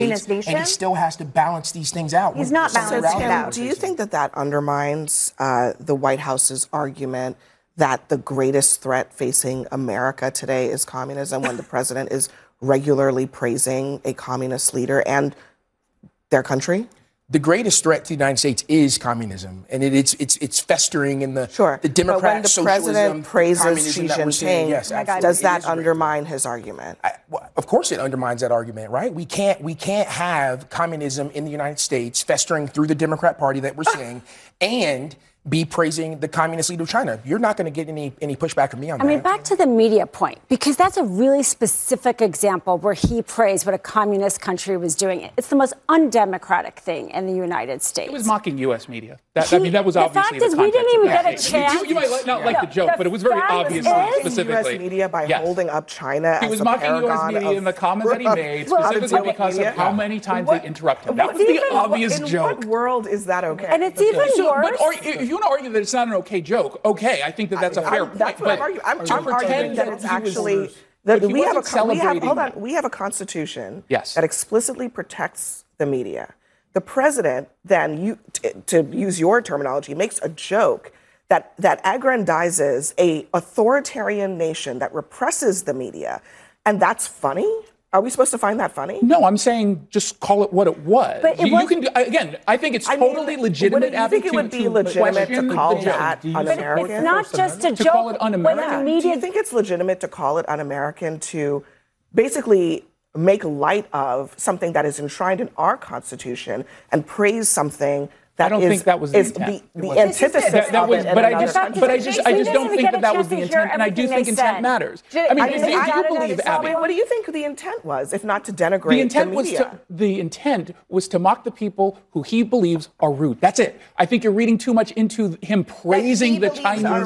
and he still has to balance these things out. He's not balancing it out. Do you think that undermines the White House's argument that the greatest threat facing America today is communism when the president is regularly praising a communist leader and their country? The greatest threat to the United States is communism, and it's festering in the Democrat socialism. But when the president praises Xi Jinping, yes, does that undermine his argument? Of course, it undermines that argument, right? We can't have communism in the United States festering through the Democrat Party that we're seeing, and be praising the communist leader of China. You're not going to get any pushback from me on that. I mean, back to the media point, because that's a really specific example where he praised what a communist country was doing. It's the most undemocratic thing in the United States. It was mocking U.S. media. That was obviously the context. The fact is, we didn't even get a chance. You might not like the joke, but it was very obvious specifically. U.S. media by holding up China as a paragon. He was mocking U.S. media in the comment that he made, specifically because of how many times they interrupt him. That was the obvious joke. In what world is that okay? And it's even worse. But if you want to argue that it's not an okay joke, okay, I think that's a fair point. That's what I'm arguing. I'm arguing that it's actually we have a constitution that explicitly protects the media. The president then, to use your terminology, makes a joke that aggrandizes a authoritarian nation that represses the media, and that's funny. Are we supposed to find that funny? No, I'm saying just call it what it was. But you can again. I think it's totally legitimate. Do you think it would be legitimate to call that un-American? It's not just a joke. To call it un-American. Do you think it's legitimate to call it un-American to basically make light of something that is enshrined in our Constitution and praise something that I don't think that was the intent. The antithesis of it. But I just don't think that was the intent, and I do think intent matters. I mean, do you believe, Abby? What do you think the intent was, if not to denigrate the media? The intent was to mock the people who he believes are rude. That's it. I think you're reading too much into him praising the Chinese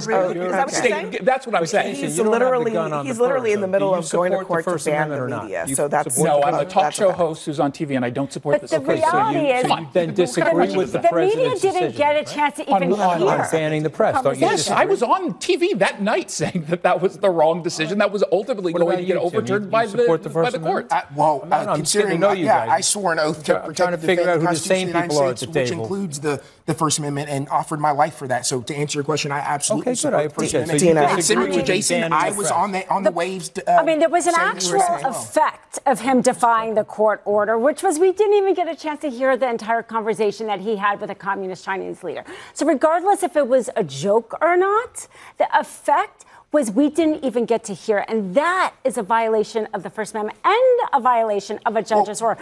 state. That's what I'm saying. He's literally in the middle of going to court to ban the media. So that's no. I'm a talk show host who's on TV, and I don't support this. But the reality is, you then disagree with the president's media didn't get a chance to even hear. On banning the press, don't you? Yes, I was on TV that night saying that was the wrong decision. That was ultimately going to get overturned by the court. Considering I swore an oath to protect and defend the Constitution of the United States, which includes the First Amendment, and offered my life for that. So to answer your question, I absolutely support the First Amendment. Similar to Jason, I was on the waves. I mean, there was an actual effect of him defying the court order, which was we didn't even get a chance to hear the entire conversation that he had with a communist Chinese leader. So regardless if it was a joke or not, the effect was we didn't even get to hear it. And that is a violation of the First Amendment and a violation of a judge's order.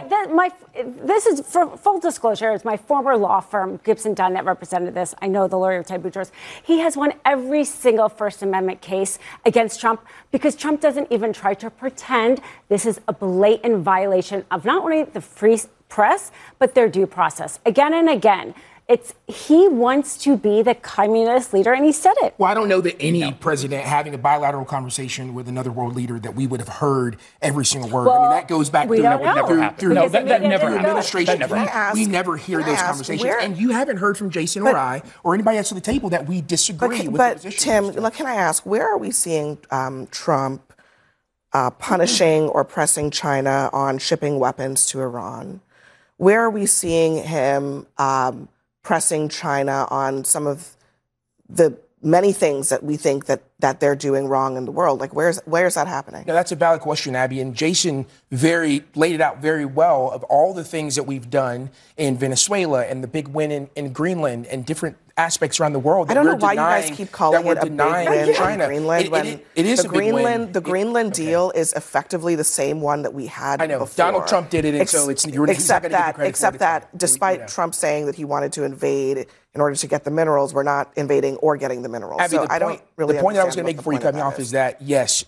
This is, for full disclosure, it's my former law firm, Gibson Dunn, that represented this. I know the lawyer, Ted Boutros. He has won every single First Amendment case against Trump because Trump doesn't even try to pretend this is a blatant violation of not only the free press, but their due process. Again and again. He wants to be the communist leader, and he said it. Well, I don't know that any president having a bilateral conversation with another world leader that we would have heard every single word. Well, I mean, that goes back through administration. We never hear those conversations. And you haven't heard from Jason or I or anybody else at the table that we disagree with the position. But, Tim, can I ask, where are we seeing Trump punishing or pressing China on shipping weapons to Iran? Where are we seeing him pressing China on some of the many things that we think that they're doing wrong in the world? Like, where's that happening? No, that's a valid question, Abby. And Jason laid it out very well of all the things that we've done in Venezuela and the big win in Greenland and different aspects around the world. I don't know why you guys keep calling it a big win in China. Greenland. It is a big win. The Greenland deal is effectively the same one that we had before. I know. Donald Trump did it, and so except that despite Trump saying that he wanted to invade in order to get the minerals, we're not invading or getting the minerals. Abby, the point that I was going to make before you cut me off is that, yes,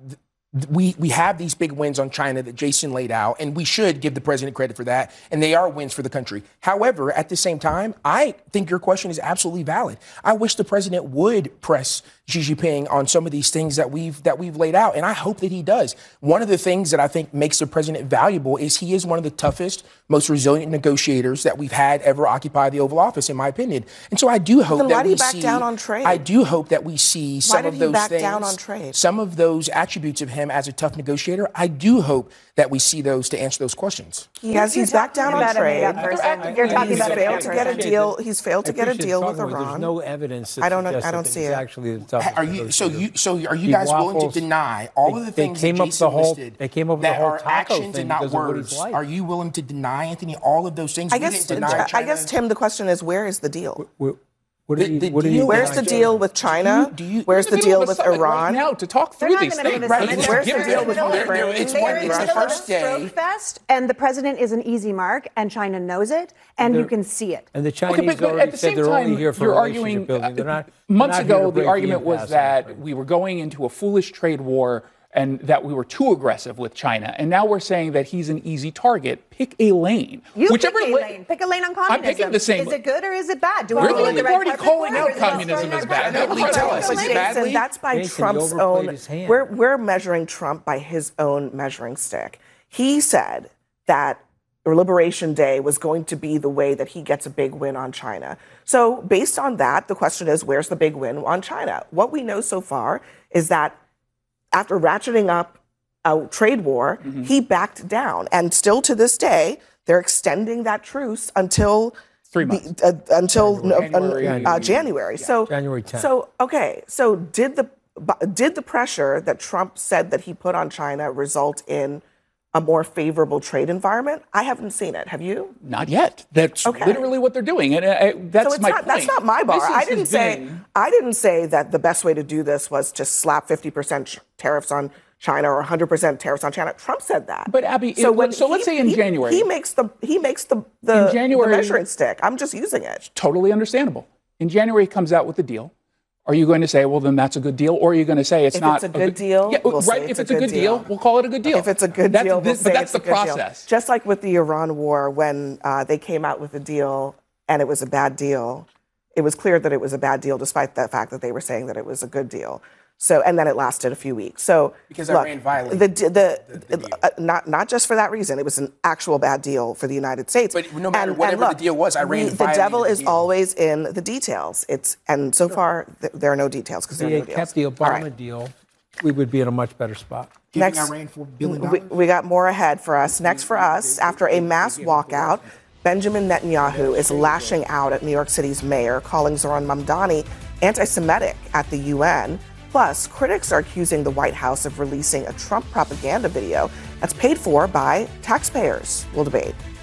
we have these big wins on China that Jason laid out, and we should give the president credit for that, and they are wins for the country. However, at the same time, I think your question is absolutely valid. I wish the president would press Xi Jinping on some of these things that we've laid out, and I hope that he does. One of the things that I think makes the president valuable is he is one of the toughest, most resilient negotiators that we've had ever occupy the Oval Office, in my opinion. And so I do hope that we see. Why did he back down on trade? I do hope that we see some of those things. Why did he back down on trade? Some of those attributes of him as a tough negotiator. I do hope that we see those to answer those questions. He's backed down on trade. You're talking about failed to get a deal. He's failed to get a deal with Iran. There's no evidence. I don't see it. Actually, the toughest are you guys willing to deny all of the things that Jason listed that are actions and not words? Are you willing to deny, Anthony, all of those things? I guess, Tim, the question is, where is the deal? Where's the deal with China? Where's the deal with Iran? Right now to talk through these things. Where's the deal with Ukraine? It's the first day. Fest, and the president is an easy mark, and China knows it, and you can see it. And the Chinese already said they're only here for relationship building. They're not. Months ago, the argument was that we were going into a foolish trade war and that we were too aggressive with China. And now we're saying that he's an easy target. Pick a lane. Whichever pick a lane. Pick a lane on communism. I'm picking the same. Is it good or is it bad? We're the only party calling out communism as bad. Tell us, is it badly? That's by Trump's own. We're measuring Trump by his own measuring stick. He said that Liberation Day was going to be the way that he gets a big win on China. So based on that, the question is, where's the big win on China? What we know so far is that after ratcheting up a trade war, he backed down. And still to this day, they're extending that truce until 3 months. January. So January 10th. So okay. So did the pressure that Trump said that he put on China result in a more favorable trade environment? I haven't seen it. Have you? Not yet. That's literally what they're doing, and that's my point. That's not my bar. I didn't say that the best way to do this was to slap 50% tariffs on China or 100% tariffs on China. Trump said that. But Abby, let's say in January, he makes the measuring stick. I'm just using it. Totally understandable. In January, he comes out with the deal. Are you going to say, well, then that's a good deal? Or are you going to say it's not a good deal? Yeah, right. If it's a good deal, we'll call it a good deal. If it's a good deal, but that's the process. Just like with the Iran war, when they came out with a deal and it was a bad deal, it was clear that it was a bad deal, despite the fact that they were saying that it was a good deal. So, and then it lasted a few weeks. So, because Iran violated the deal. Not just for that reason. It was an actual bad deal for the United States. But no matter whatever the deal was, Iran violated the devil is deal. always in the details. And so far there are no details because there are no deals. If they kept the Obama deal, we would be in a much better spot. Next, Iran $4 billion. We got more ahead for us. Next for us, after a mass walkout, Benjamin Netanyahu is lashing out at New York City's mayor, calling Zohran Mamdani anti-Semitic at the UN. Plus, critics are accusing the White House of releasing a Trump propaganda video that's paid for by taxpayers. We'll debate.